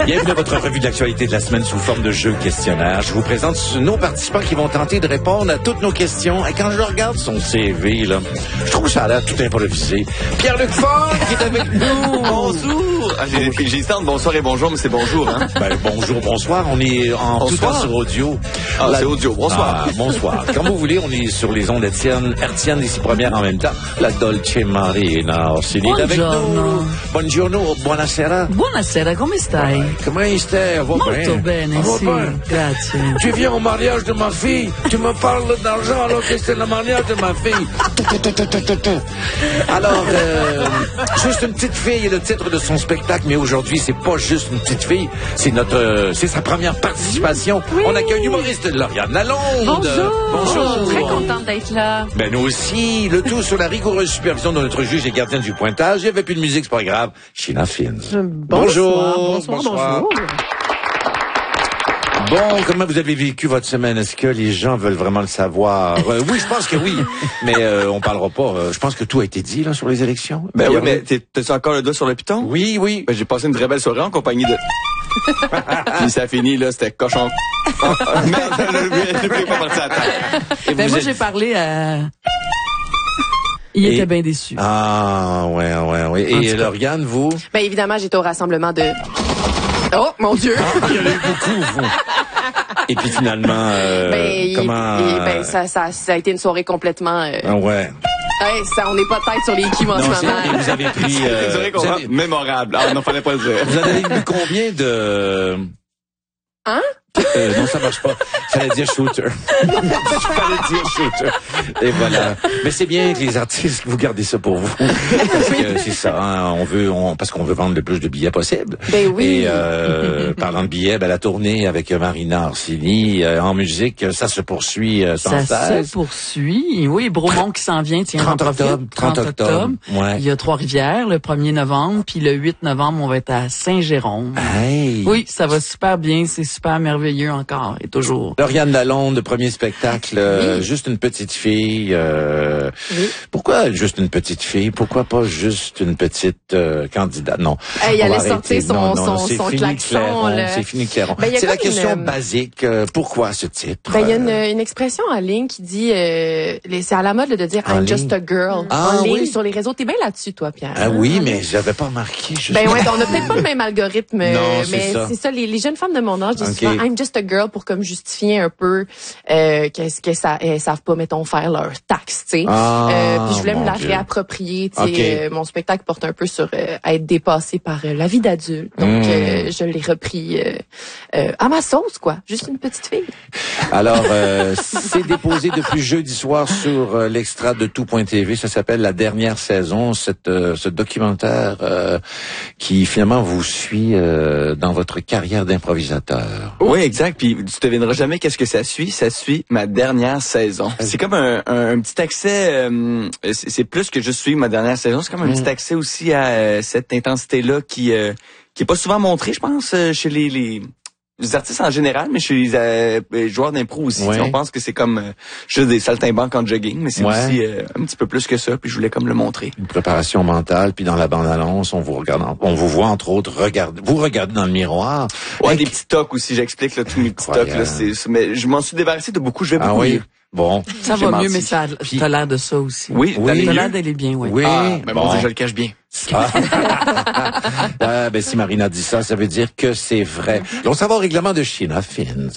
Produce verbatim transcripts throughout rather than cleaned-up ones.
Bienvenue à votre revue de l'actualité de la semaine sous forme de jeu questionnaire. Je vous présente nos participants qui vont tenter de répondre à toutes nos questions. Et quand je regarde son C V, là, je trouve que ça a l'air tout improvisé. Pierre-Luc Fort qui est avec nous. Bonjour. Ah, j'ai, j'ai hésité entre bonsoir et bonjour, mais c'est bonjour, hein? Ben, bonjour, bonsoir. On est en bonsoir. Tout temps sur audio. Ah, La... c'est audio. Bonsoir. Ah, bonsoir. Comme vous voulez, on est sur les ondes hertziennes, hertziennes ici première en même temps. La Dolce Marina Orsini est avec nous. Buongiorno, buonasera. Buonasera, come stai? Comment stai? Va Molto bien. bene, Va sì, bien. grazie. Tu viens au mariage de ma fille, tu me parles d'argent alors que c'est le mariage de ma fille. Alors, euh, juste une petite fille est le titre de son spectacle, mais aujourd'hui, c'est pas juste une petite fille, c'est notre, euh, c'est sa première participation. Oui. On accueille l'humoriste Lauriane Lalonde. Bonjour. Bonjour. Je suis très contente d'être là. Ben, nous aussi, le tout sur la rigoureuse supervision de notre juge et gardien du pointage. Il n'y avait plus de musique, c'est pas grave. Sheena Fins. Bonjour. Bonsoir, bonsoir. Bon, comment vous avez vécu votre semaine? Est-ce que les gens veulent vraiment le savoir? Euh, oui, je pense que oui, mais euh, on parlera pas. Euh, je pense que tout a été dit là sur les élections. Ben oui, mais t'es, t'as encore le doigt sur le piton? Oui, oui. Ben, j'ai passé une très belle soirée en compagnie de... Puis ça a fini, là, c'était cochon. Merde, je ne pouvais pas partir à la tête. Ben moi, êtes... j'ai parlé à... Il et... était bien déçu. Ah, ouais, ouais, ouais. Et Lauriane, vous? Ben évidemment, j'étais au rassemblement de... Oh, mon Dieu! Ah, il y en a eu beaucoup, vous. Et puis finalement, euh, ben, comment... Il, il, ben, ça, ça, ça a été une soirée complètement... Euh... Ah ouais. Hey, ça, on n'est pas tête sur les culs en ce moment. Et vous avez pris... Euh, c'est vrai avez... mémorable. Ah, non, fallait pas le dire. Vous avez eu combien de... Hein? Euh, non, ça marche pas. Fallait dire shooter. Fallait dire shooter. Et voilà. Mais c'est bien que les artistes, vous gardez ça pour vous. Parce que c'est ça, hein, on veut, on, parce qu'on veut vendre le plus de billets possible. Ben oui. Et, euh, parlant de billets, ben, la tournée avec Marina Orsini, euh, en musique, ça se poursuit, euh, sans ça cesse. Ça se poursuit. Oui, Bromont qui s'en vient, tiens, trente octobre. trente octobre. Ouais. Il y a Trois-Rivières, le premier novembre, puis le huit novembre, on va être à Saint-Jérôme. Hey. Oui, ça va super bien, c'est super merveilleux encore et toujours. Lauriane Lalonde, le premier spectacle, euh, oui. Juste une petite fille. Euh, oui. Pourquoi juste une petite fille? Pourquoi pas juste une petite euh, candidate? Non. Hey, il allait sortir son, non, non, son, c'est son fini klaxon. Clairon, c'est fini Clairon. Ben, c'est la question une... basique. Euh, pourquoi ce titre? Ben, il y a une, une expression en ligne qui dit, euh, c'est à la mode de dire « I'm ligne? just a girl ah, ». En ligne, oui. sur les réseaux. T'es bien là-dessus, toi, Pierre. Ah oui, hein? Mais j'avais pas remarqué. Juste... Ben ouais, on a peut-être pas le même algorithme. Non, mais c'est ça. C'est ça. Les, les jeunes femmes de mon âge disent okay. souvent « I'm just a girl » pour comme justifier un peu euh, qu'est-ce que ça, elles savent pas, mettons, faire leur taxe, tu sais. Ah, euh, puis je voulais me la Dieu. réapproprier, tu sais. Okay. Euh, mon spectacle porte un peu sur euh, être dépassé par euh, la vie d'adulte. Donc, mmh. euh, je l'ai repris euh, euh, à ma sauce, quoi. Juste une petite fille. Alors, euh, c'est déposé depuis jeudi soir sur euh, l'extra de tout point t v. Ça s'appelle La Dernière Saison, cette, euh, ce documentaire euh, qui finalement vous suit euh, dans votre carrière d'improvisateur. Oui, exact. Puis tu devineras jamais qu'est-ce que ça suit. Ça suit ma dernière saison. C'est comme un, un, un petit accès. Euh, c'est plus que juste suivre ma dernière saison. C'est comme un mmh. petit accès aussi à euh, cette intensité-là qui euh, qui est pas souvent montrée, je pense, euh, chez les, les les artistes en général, mais chez les euh, joueurs d'impro aussi. Ouais. On pense que c'est comme euh, juste des saltimbanques en jogging, mais c'est ouais. aussi euh, un petit peu plus que ça. Puis je voulais comme le montrer. Une préparation mentale, puis dans la bande-annonce, on vous regarde, on vous voit entre autres regarder, vous regardez dans le miroir. Ouais, avec... des petits tocs aussi. J'explique là tous mes petits tocs là. C'est, mais je m'en suis débarrassé de beaucoup. Je vais beaucoup ah, oui. mieux. Bon. Ça va menti. Mieux, mais ça, puis... t'as l'air de ça aussi. Oui, oui. T'as l'air d'aller bien, oui. Oui, ah, mais bon. bon, je le cache bien. Ah. ah, ben si Marina dit ça, ça veut dire que c'est vrai. On s'en va au règlement de Sheena Fins.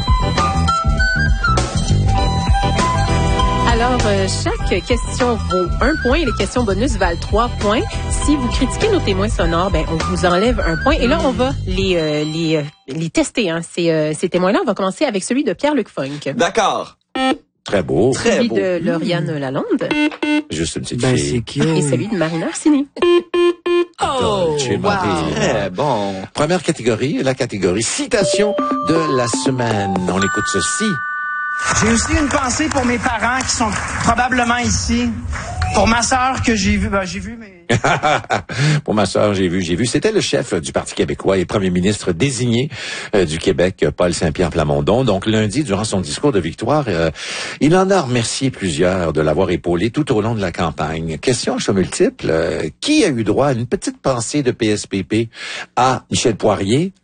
Alors, euh, chaque question vaut un point et les questions bonus valent trois points. Si vous critiquez nos témoins sonores, ben on vous enlève un point. Et là, on va les euh, les euh, les tester. Hein. Ces, euh, ces témoins-là, on va commencer avec celui de Pierre-Luc Funk. D'accord. Très beau. Très celui beau. de Lauriane Lalonde. Juste une petite ben, fille. Et celui de Marina Orsini. Oh, wow. Très bon. Première catégorie, la catégorie citation de la semaine. On écoute ceci. J'ai aussi une pensée pour mes parents qui sont probablement ici. Pour ma sœur que j'ai vue, ben, j'ai vu, mais... Pour ma sœur, j'ai vu, j'ai vu. C'était le chef du Parti québécois et premier ministre désigné euh, du Québec, Paul Saint-Pierre Plamondon. Donc, lundi, durant son discours de victoire, euh, il en a remercié plusieurs de l'avoir épaulé tout au long de la campagne. Question à choix multiple. Euh, qui a eu droit à une petite pensée de P S P P? A. Michel Poirier.